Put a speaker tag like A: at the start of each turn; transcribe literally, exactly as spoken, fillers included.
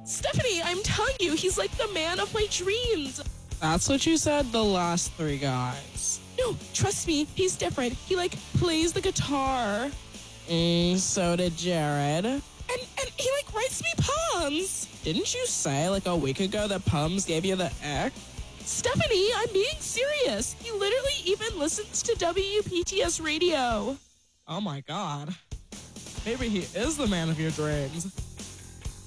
A: Stephanie, I'm telling you, he's like the man of my dreams.
B: That's what you said the last three guys.
A: No, trust me, he's different. He like plays the guitar.
B: Mm, so did Jared.
A: And and he like writes me poems.
B: Didn't you say like a week ago that Pums gave you the ick?
A: Stephanie, I'm being serious. He literally even listens to W P T S radio.
B: Oh my god. Maybe he is the man of your dreams.